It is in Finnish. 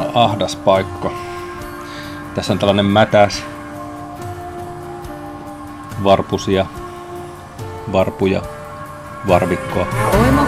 ahdas paikka. Tässä on tällainen mätäs. Varpusia, varpuja, varvikkoa. Oimo